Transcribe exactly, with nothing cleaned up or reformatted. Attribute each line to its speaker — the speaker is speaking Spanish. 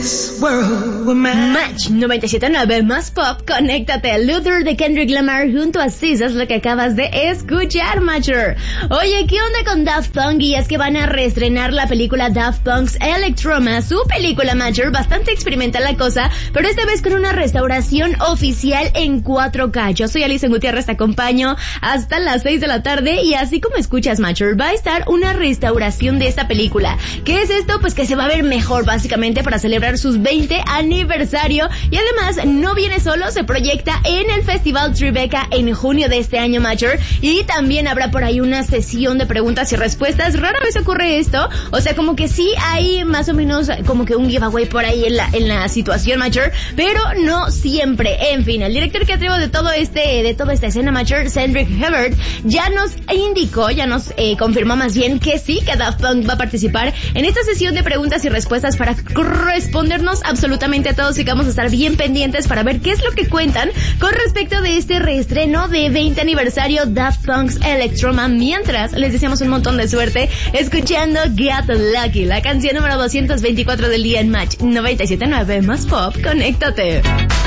Speaker 1: Match noventa y siete punto nueve más pop, conéctate. Luther de Kendrick Lamar junto a S Z A es lo que acabas de escuchar, Matcher. Oye, ¿qué onda con Daft Punk? Y es que van a reestrenar la película Daft Punk's Electroma, su película, Matcher, bastante experimental la cosa, pero esta vez con una restauración oficial en cuatro K. Yo soy Alison Gutiérrez, te acompaño hasta las seis de la tarde y así como escuchas, Matcher, va a estar una restauración de esta película. ¿Qué es esto? Pues que se va a ver mejor, básicamente, para celebrar sus veinte aniversario, y además no viene solo, se proyecta en el Festival Tribeca en junio de este año, Matcher, y también habrá por ahí una sesión de preguntas y respuestas. Rara vez ocurre esto, o sea, como que sí hay más o menos como que un giveaway por ahí en la, en la situación, Matcher, pero no siempre. En fin, el director creativo de todo este, de toda esta escena, Matcher, Cedric Hebert, ya nos indicó, ya nos eh, confirmó más bien que sí, que Daft Punk va a participar en esta sesión de preguntas y respuestas para respondernos absolutamente a todos, y que vamos a estar bien pendientes para ver qué es lo que cuentan con respecto de este reestreno de veinte aniversario Daft Punk's Electroma. Mientras, les deseamos un montón de suerte escuchando Get Lucky, la canción número doscientos veinticuatro del día en Match noventa y siete punto nueve más pop, conéctate.